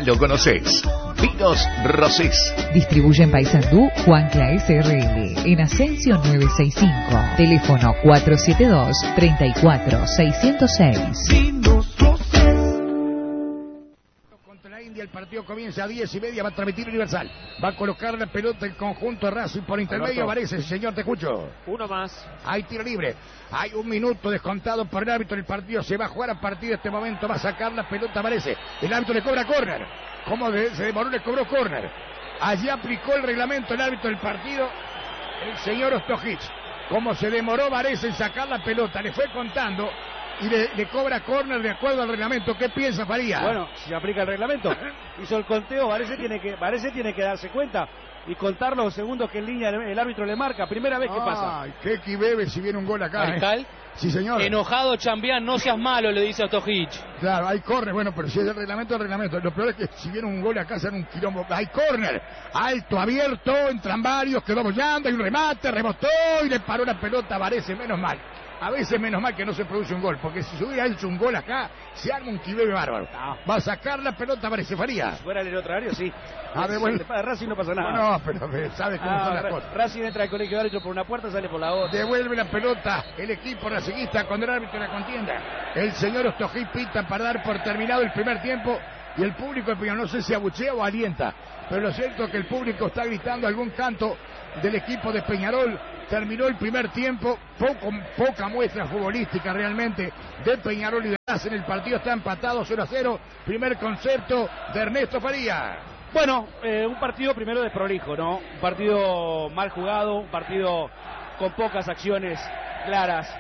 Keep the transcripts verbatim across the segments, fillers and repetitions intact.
lo conocés. Vinos Rosés. Distribuyen Paysandú Juan Cla S R L en Asensio novecientos sesenta y cinco. Teléfono cuatro siete dos, tres cuatro seis cero seis. Contra la India el partido comienza a diez y media, va a transmitir Universal. Va a colocar la pelota el conjunto Racing por intermedio. Varese, señor, te escucho. Uno más. Hay tiro libre. Hay un minuto descontado por el árbitro. El partido se va a jugar a partir de este momento. Va a sacar la pelota Varese. El árbitro le cobra córner. Como se demoró, le cobró córner. Allí aplicó el reglamento el árbitro del partido, el señor Ostojic. Como se demoró Varese en sacar la pelota, le fue contando y le, le cobra córner de acuerdo al reglamento. ¿Qué piensa Faría? Bueno, si aplica el reglamento, hizo el conteo, Varese tiene que, Varese tiene que darse cuenta y contar los segundos que en línea el, el árbitro le marca. Primera vez que pasa. Ay, qué quibebe si viene un gol acá. Mariscal. ¿eh? Sí, señor. Enojado Chambián, no seas malo, le dice a Ostojic. Claro, hay córner, bueno, pero si es el reglamento, el reglamento. Lo peor es que si viene un gol acá, se dan un quilombo. Hay córner, alto, abierto, entran varios, quedó bollando, hay un remate, rebotó y le paró la pelota a Varese, menos mal. A veces menos mal que no se produce un gol, porque si se hubiera hecho un gol acá, se arma un quibebe bárbaro. No. Va a sacar la pelota, Varese Faría. Si fuera en el otro área, sí. A ver, bueno. Para Racing no pasa nada. No, no, pero ¿sabes cómo ah, son las Ra cosas? Racing entra al colegio de árbitro por una puerta, sale por la otra. Devuelve la pelota el equipo racingista cuando el árbitro la contienda. El señor Ostojic pita para dar por terminado el primer tiempo y el público de Peñarol, no sé si abuchea o alienta, pero lo cierto es que el público está gritando algún canto del equipo de Peñarol. Terminó el primer tiempo, poco, poca muestra futbolística realmente de Peñarol y de Racing. El partido está empatado cero a cero. Primer concepto de Ernesto Faría. Bueno, eh, un partido primero desprolijo, ¿no? Un partido mal jugado, un partido con pocas acciones claras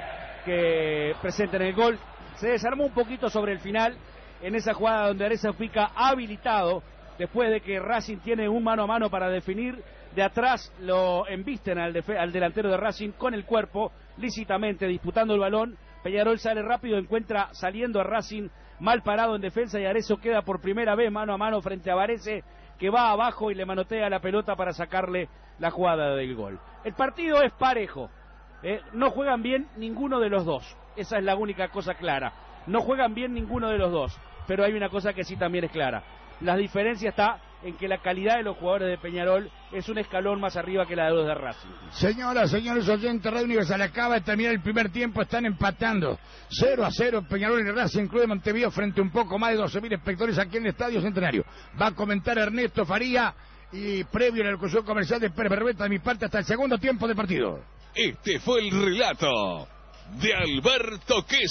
que presenten el gol. Se desarmó un poquito sobre el final en esa jugada donde Areza pica habilitado después de que Racing tiene un mano a mano para definir. De atrás lo embisten al, al delantero de Racing con el cuerpo, lícitamente disputando el balón. Peñarol sale rápido, encuentra saliendo a Racing mal parado en defensa y Arezzo queda por primera vez mano a mano frente a Varese, que va abajo y le manotea la pelota para sacarle la jugada del gol. El partido es parejo, ¿eh? No juegan bien ninguno de los dos, esa es la única cosa clara. No juegan bien ninguno de los dos, pero hay una cosa que sí también es clara. La diferencia está en que la calidad de los jugadores de Peñarol es un escalón más arriba que la de los de Racing. Señoras, señores oyentes, Radio Universal acaba de terminar el primer tiempo, están empatando cero a cero Peñarol y Racing Club de Montevideo frente a un poco más de doce mil espectadores aquí en el Estadio Centenario. Va a comentar Ernesto Faría y previo a la locución comercial de Pérez Berrueta de mi parte hasta el segundo tiempo de partido. Este fue el relato de Alberto Quesada.